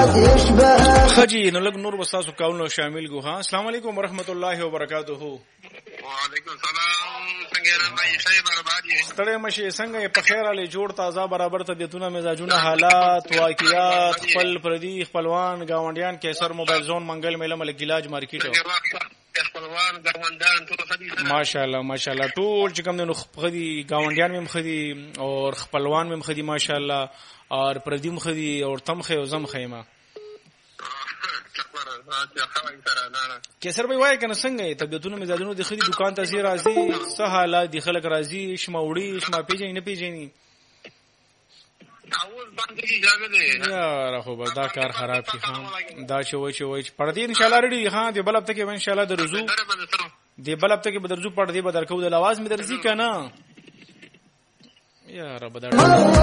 خجی نو لګ نور وساسو کاونو شامل ګو. ها السلام علیکم ورحمت الله وبرکاتہ. وعلیکم السلام. څنګه راځي شای برابر یې ستړی مشه څنګه په خیر علي جوړ تازه برابر طبيعتونه مزاجونه حالات واقعیات خپل پردي خپلوان گاونډیان کیسر موبایل زون منګل میله ملک علاج مارکیټ خپلوان گاونډیان ټول خدي ماشاءالله ماشاءالله ټول چې کوم نو خدي گاونډیان مم خدي او خپلوان مم خدي ماشاءالله اور پردي مم خدي اور تم خې او زم خېما کیسر به وای کنه څنګه طبيعتونه مزاجونه د خدي دکان ته زی راځي سهاله د خلک راځي شموړي شما پیژنې نه پیژنې اول باندې اجازه ده یا راخو دا کار خراب کی خان دا شوي پردي ان شاء الله رډي ها دی بلب ته کې ان شاء الله درزو دی بلب ته کې بدرزو پردي بدر کو د आवाज می درځي کنه یا رب دا